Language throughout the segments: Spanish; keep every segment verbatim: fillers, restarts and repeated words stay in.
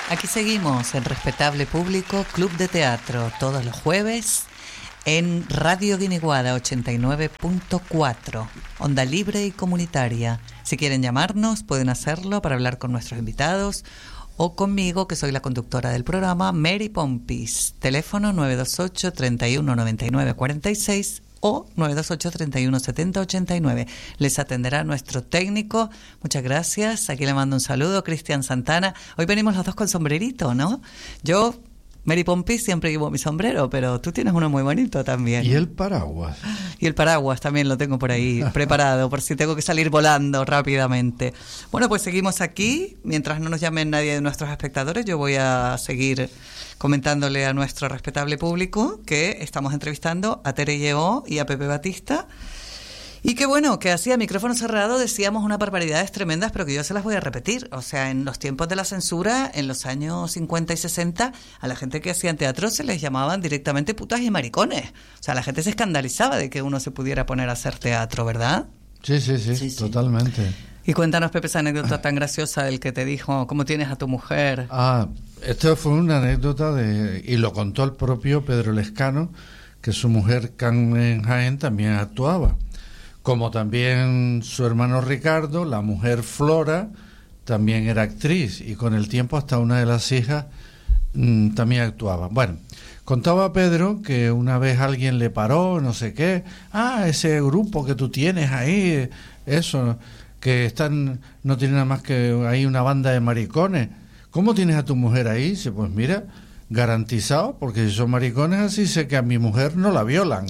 Aquí seguimos en Respetable Público, Club de Teatro, todos los jueves en Radio Guiniguada ochenta y nueve punto cuatro, onda libre y comunitaria. Si quieren llamarnos, pueden hacerlo para hablar con nuestros invitados o conmigo, que soy la conductora del programa, Mary Pompis. Teléfono nueve dos ocho, treinta y uno, noventa y nueve, cuarenta y seis o nueve dos ocho, treinta y uno, setenta, ochenta y nueve. Les atenderá nuestro técnico. Muchas gracias. Aquí le mando un saludo, Cristian Santana. Hoy venimos los dos con sombrerito, ¿no? Yo, Mary Pompis, siempre llevo mi sombrero, pero tú tienes uno muy bonito también. Y el paraguas. Y el paraguas también lo tengo por ahí preparado, por si tengo que salir volando rápidamente. Bueno, pues seguimos aquí. Mientras no nos llamen nadie de nuestros espectadores, yo voy a seguir comentándole a nuestro respetable público que estamos entrevistando a Tere Lleó y a Pepe Batista. Y que bueno, que así a micrófono cerrado decíamos unas barbaridades tremendas, pero que yo se las voy a repetir. O sea, en los tiempos de la censura, en los años cincuenta y sesenta, a la gente que hacía teatro se les llamaban directamente putas y maricones. O sea, la gente se escandalizaba de que uno se pudiera poner a hacer teatro, ¿verdad? Sí, sí, sí, sí, totalmente. Y cuéntanos, Pepe, esa anécdota tan graciosa del que te dijo, ¿cómo tienes a tu mujer? Ah, esto fue una anécdota de, y lo contó el propio Pedro Lescano, que su mujer Carmen Jaén también actuaba. Como también su hermano Ricardo, la mujer Flora también era actriz y con el tiempo hasta una de las hijas mmm, también actuaba. Bueno, contaba Pedro que una vez alguien le paró, no sé qué, ah, ese grupo que tú tienes ahí, eso, que están, no tiene nada más que ahí una banda de maricones. ¿Cómo tienes a tu mujer ahí? Dice, pues mira, garantizado, porque si son maricones así sé que a mi mujer no la violan.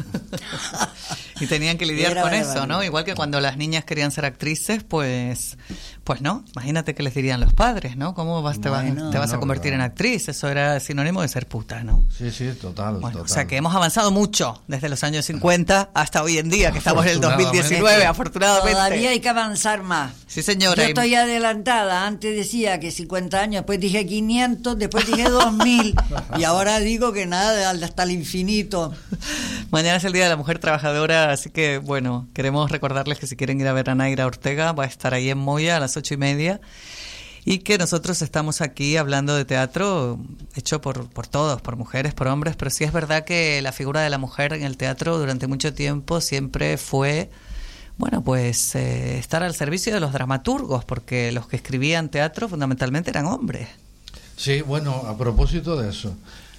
Y tenían que lidiar Era con verdad. eso, ¿no? Igual que cuando las niñas querían ser actrices, pues pues no, imagínate qué les dirían los padres, ¿no? ¿Cómo vas, te, Bueno, vas, te vas no, a convertir claro. en actriz? Eso era sinónimo de ser puta, ¿no? Sí, sí, total, Bueno, total. o sea que hemos avanzado mucho desde los años cincuenta hasta hoy en día, que estamos en el dos mil diecinueve, afortunadamente. Todavía hay que avanzar más. Sí, señora. Yo estoy adelantada. Antes decía que cincuenta años, después dije quinientos, después dije dos mil y ahora digo que nada, hasta el infinito. Mañana es el Día de la Mujer Trabajadora, así que bueno, queremos recordarles que si quieren ir a ver a Naira Ortega, va a estar ahí en Moya a las ocho y media. Y que nosotros estamos aquí hablando de teatro hecho por, por todos, por mujeres, por hombres, pero sí es verdad que la figura de la mujer en el teatro durante mucho tiempo siempre fue, bueno, pues eh, estar al servicio de los dramaturgos, porque los que escribían teatro fundamentalmente eran hombres. Sí, bueno, a propósito de eso,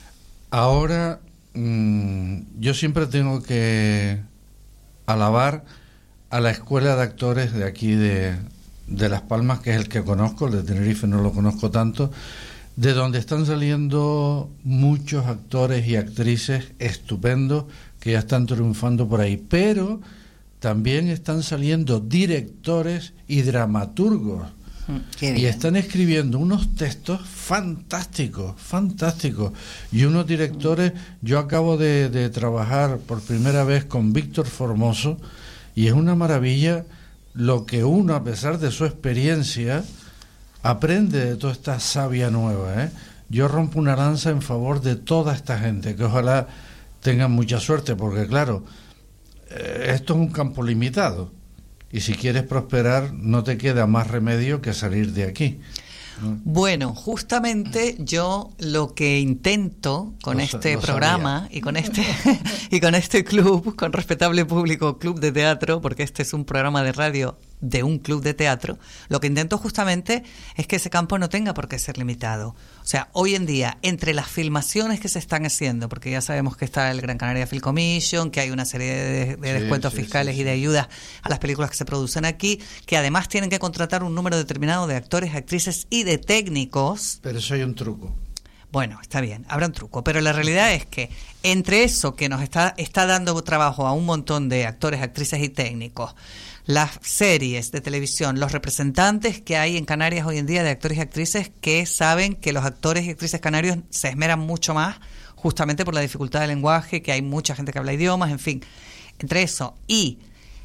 ahora mmm, yo siempre tengo que alabar a la escuela de actores de aquí de... de Las Palmas, que es el que conozco, el de Tenerife no lo conozco tanto, de donde están saliendo muchos actores y actrices estupendos que ya están triunfando por ahí, pero también están saliendo directores y dramaturgos y están escribiendo unos textos fantásticos, fantásticos, y unos directores. Yo acabo de, de trabajar por primera vez con Víctor Formoso y es una maravilla lo que uno, a pesar de su experiencia, aprende de toda esta savia nueva, ¿eh? Yo rompo una lanza en favor de toda esta gente, que ojalá tengan mucha suerte, porque claro, eh, esto es un campo limitado, y si quieres prosperar no te queda más remedio que salir de aquí. Bueno, justamente yo lo que intento con Lo, este lo programa sabía. y con este y con este club, con Respetable Público, Club de Teatro, porque este es un programa de radio de un club de teatro, lo que intento justamente es que ese campo no tenga por qué ser limitado. O sea, hoy en día, entre las filmaciones que se están haciendo, porque ya sabemos que está el Gran Canaria Film Commission, que hay una serie de, de Sí, descuentos sí, fiscales sí, y de sí. ayudas a las películas que se producen aquí, que además tienen que contratar un número determinado de actores, actrices y de técnicos. Pero eso hay un truco. Bueno, está bien, habrá un truco, pero la realidad es que entre eso que nos está, está dando trabajo a un montón de actores, actrices y técnicos, las series de televisión, los representantes que hay en Canarias hoy en día de actores y actrices que saben que los actores y actrices canarios se esmeran mucho más justamente por la dificultad del lenguaje, que hay mucha gente que habla idiomas, en fin, entre eso y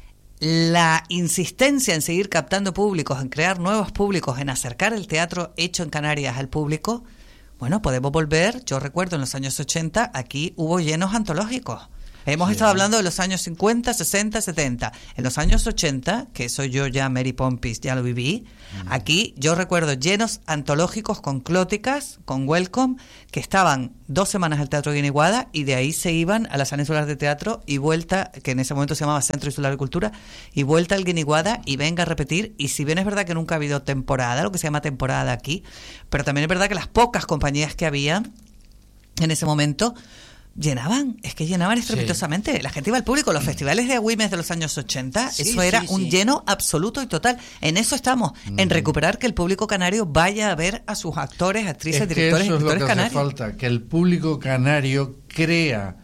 la insistencia en seguir captando públicos, en crear nuevos públicos, en acercar el teatro hecho en Canarias al público, bueno, podemos volver. Yo recuerdo en los años ochenta aquí hubo llenos antológicos. Hemos Sí. estado hablando de los años cincuenta, sesenta, setenta. En los años ochenta, que soy yo ya, Mary Pompis, ya lo viví, mm. aquí yo recuerdo llenos antológicos con Clóticas, con Welcome, que estaban dos semanas al Teatro Guiniguada y de ahí se iban a la Sala Insular de Teatro y vuelta, que en ese momento se llamaba Centro Insular de Cultura, y vuelta al Guiniguada y venga a repetir. Y si bien es verdad que nunca ha habido temporada, lo que se llama temporada aquí, pero también es verdad que las pocas compañías que había en ese momento llenaban, es que llenaban estrepitosamente. Sí. La gente iba al público, los festivales de Agüimes de los años ochenta, sí, eso era sí, un sí. lleno absoluto y total. En eso estamos, mm. en recuperar que el público canario vaya a ver a sus actores, actrices, es que directores, eso es actores lo que canarios. Hace falta, que el público canario crea,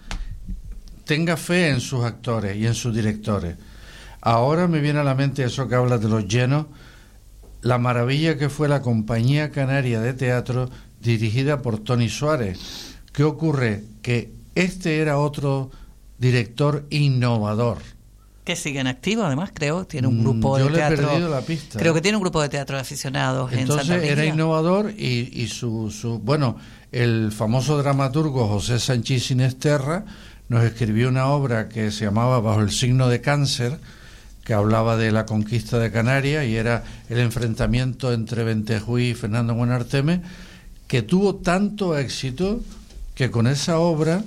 tenga fe en sus actores y en sus directores. Ahora me viene a la mente eso que hablas de los llenos, la maravilla que fue la Compañía Canaria de Teatro dirigida por Tony Suárez. ¿Qué ocurre? Que este era otro director innovador. Que sigue en activo, además, creo. Tiene un grupo Yo de le teatro. He perdido la pista. Creo que tiene un grupo de teatro de aficionados. Entonces, en Santa era María. innovador y, y su, su. Bueno, el famoso dramaturgo José Sanchís Sinesterra nos escribió una obra que se llamaba Bajo el signo de cáncer, que hablaba de la conquista de Canarias y era el enfrentamiento entre Bentejuí y Fernando Buenarteme, que tuvo tanto éxito que con esa obra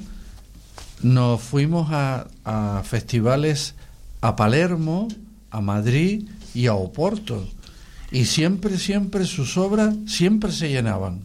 nos fuimos a, a festivales a Palermo, a Madrid y a Oporto. Y siempre, siempre sus obras siempre se llenaban.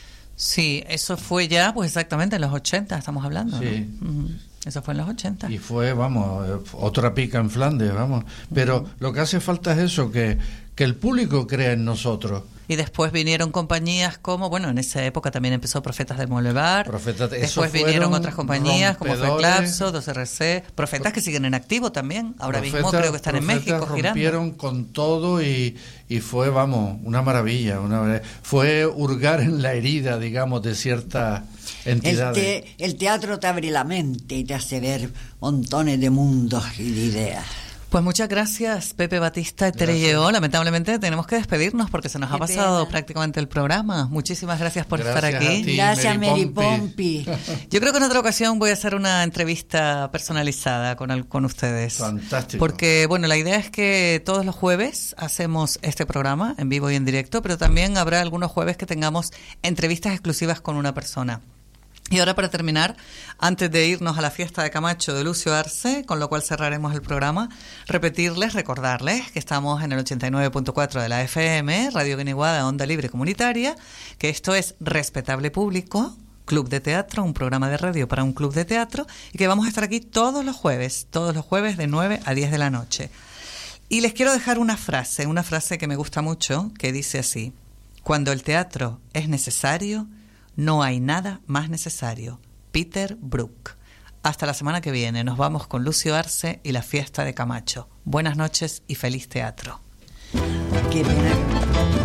Sí, eso fue ya, pues exactamente en los ochenta estamos hablando. Sí. ¿No? Uh-huh. Eso fue en los ochenta. Y fue, vamos, otra pica en Flandes, vamos. Pero uh-huh. lo que hace falta es eso, que, que el público crea en nosotros. Y después vinieron compañías como, bueno, en esa época también empezó Profetas del Molevar. Profetas, después vinieron otras compañías como fue Clapso, dos R C. Profetas que siguen en activo también. Ahora Profeta, mismo creo que están en México girando. Rompieron con todo y, y fue, vamos, una maravilla, una fue hurgar en la herida, digamos, de ciertas entidades. El, te, el teatro te abre la mente y te hace ver montones de mundos y de ideas. Pues muchas gracias, Pepe Batista y Tere Lleó. Lamentablemente tenemos que despedirnos porque se nos Qué ha pasado pena. prácticamente el programa. Muchísimas gracias por gracias estar aquí. Ti, gracias, Mary Pompi. Yo creo que en otra ocasión voy a hacer una entrevista personalizada con, el, con ustedes. Fantástico. Porque, bueno, la idea es que todos los jueves hacemos este programa en vivo y en directo, pero también habrá algunos jueves que tengamos entrevistas exclusivas con una persona. Y ahora, para terminar, antes de irnos a la fiesta de Camacho de Lucio Arce, con lo cual cerraremos el programa, repetirles, recordarles que estamos en el ochenta y nueve punto cuatro de la F M, Radio Guiniguada, Onda Libre Comunitaria, que esto es Respetable Público, Club de Teatro, un programa de radio para un club de teatro, y que vamos a estar aquí todos los jueves, todos los jueves de nueve a diez de la noche. Y les quiero dejar una frase, una frase que me gusta mucho, que dice así: cuando el teatro es necesario, no hay nada más necesario. Peter Brook. Hasta la semana que viene. Nos vamos con Lucio Arce y la fiesta de Camacho. Buenas noches y feliz teatro. Qué pena.